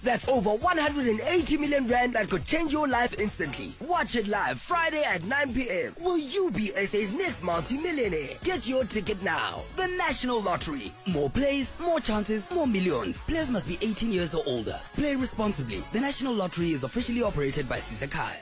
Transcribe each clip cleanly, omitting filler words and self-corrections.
That's over 180 million rand that could change your life instantly. Watch it live Friday at 9 p.m. Will you be SA's next multi-millionaire? Get your ticket now. The National Lottery. More plays, more chances, more millions. Players must be 18 years or older. Play responsibly. The National Lottery is officially operated by Sisakhaya.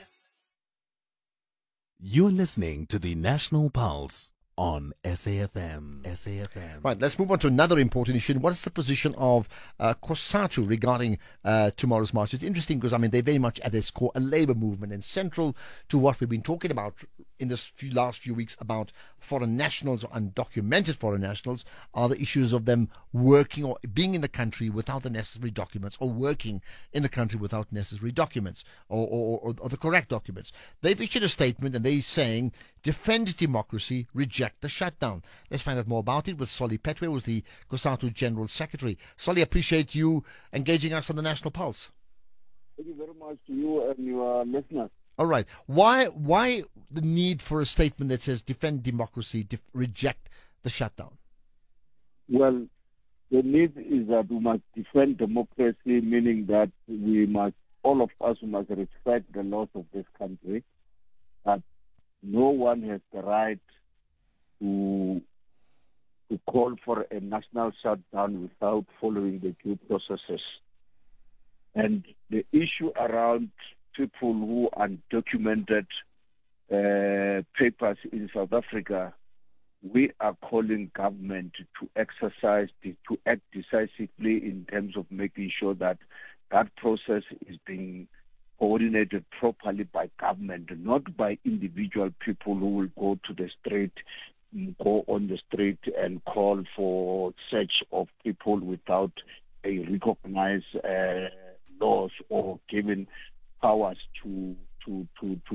You're listening to the National Pulse on SAFM. SAFM. Right, let's move on to another important issue. What is the position of COSATU regarding tomorrow's march? It's interesting because, they're very much at its core a labour movement, and central to what we've been talking about in this last few weeks about foreign nationals or undocumented foreign nationals are the issues of them working or being in the country without the necessary documents, or working in the country without necessary documents or the correct documents. They've issued a statement and they're saying, defend democracy, reject the shutdown. Let's find out more about it with Solly Petwe, who's the COSATU General Secretary. Solly, appreciate you engaging us on the National Pulse. Thank you very much to you and your listeners. All right. Why the need for a statement that says defend democracy, reject the shutdown? Well, the need is that we must defend democracy, meaning that all of us must respect the laws of this country, that no one has the right to call for a national shutdown without following the due processes. And the issue around people who undocumented papers in South Africa, we are calling government to act decisively in terms of making sure that that process is being coordinated properly by government, not by individual people who will go on the street and call for search of people without a recognized laws or given powers to